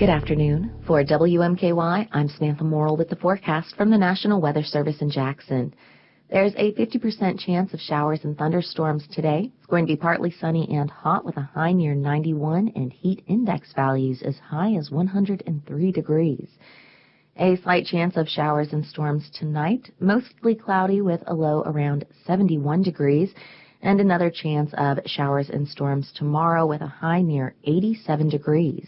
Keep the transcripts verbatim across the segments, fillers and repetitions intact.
Good afternoon. For W M K Y, I'm Samantha Morrill with the forecast from the National Weather Service in Jackson. There's a fifty percent chance of showers and thunderstorms today. It's going to be partly sunny and hot with a high near ninety-one and heat index values as high as one hundred three degrees. A slight chance of showers and storms tonight, mostly cloudy with a low around seventy-one degrees, and another chance of showers and storms tomorrow with a high near eighty-seven degrees.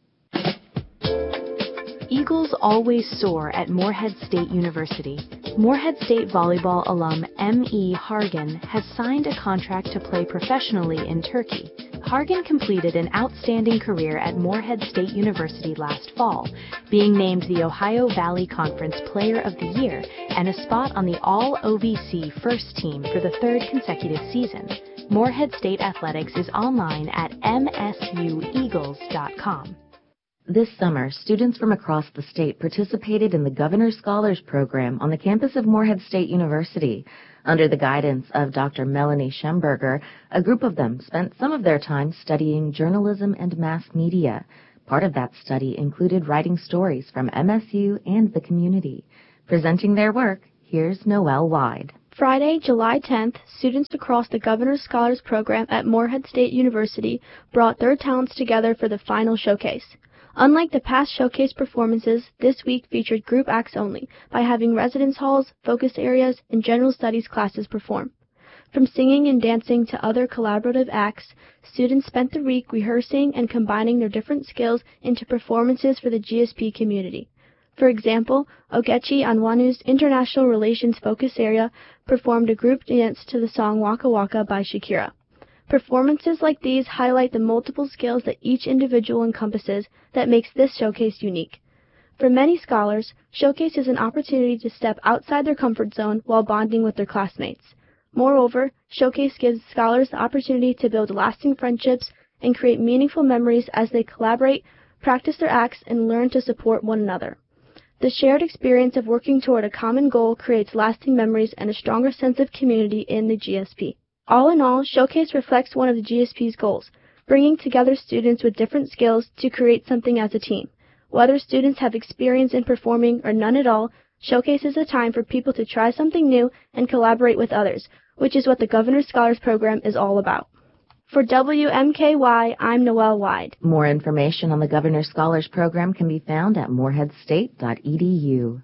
Eagles always soar at Morehead State University. Morehead State volleyball alum M E Hargan has signed a contract to play professionally in Turkey. Hargan completed an outstanding career at Morehead State University last fall, being named the Ohio Valley Conference Player of the Year and a spot on the All-O V C first team for the third consecutive season. Morehead State Athletics is online at M S U eagles dot com. This summer, students from across the state participated in the Governor's Scholars Program on the campus of Morehead State University. Under the guidance of Doctor Melanie Schemberger, a group of them spent some of their time studying journalism and mass media. Part of that study included writing stories from M S U and the community. Presenting their work, here's Noelle Wide. Friday, July tenth, students across the Governor's Scholars Program at Morehead State University brought their talents together for the final showcase. Unlike the past showcase performances, this week featured group acts only, by having residence halls, focus areas, and general studies classes perform. From singing and dancing to other collaborative acts, students spent the week rehearsing and combining their different skills into performances for the G S P community. For example, Ogechi Anwanu's International Relations Focus Area performed a group dance to the song Waka Waka by Shakira. Performances like these highlight the multiple skills that each individual encompasses that makes this showcase unique. For many scholars, showcase is an opportunity to step outside their comfort zone while bonding with their classmates. Moreover, showcase gives scholars the opportunity to build lasting friendships and create meaningful memories as they collaborate, practice their acts, and learn to support one another. The shared experience of working toward a common goal creates lasting memories and a stronger sense of community in the G S P. All in all, Showcase reflects one of the G S P's goals, bringing together students with different skills to create something as a team. Whether students have experience in performing or none at all, Showcase is a time for people to try something new and collaborate with others, which is what the Governor's Scholars Program is all about. For W M K Y, I'm Noelle Wide. More information on the Governor's Scholars Program can be found at morehead state dot e d u.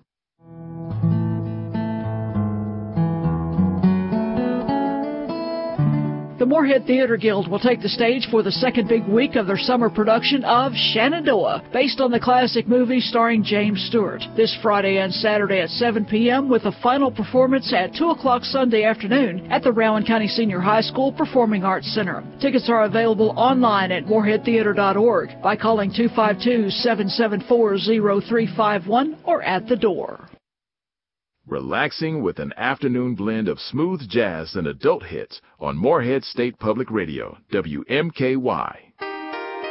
The Morehead Theater Guild will take the stage for the second big week of their summer production of Shenandoah, based on the classic movie starring James Stewart, this Friday and Saturday at seven p m with a final performance at two o'clock Sunday afternoon at the Rowan County Senior High School Performing Arts Center. Tickets are available online at morehead theater dot org by calling two five two, seven seven four, zero three five one or at the door. Relaxing with an afternoon blend of smooth jazz and adult hits on Morehead State Public Radio, W M K Y.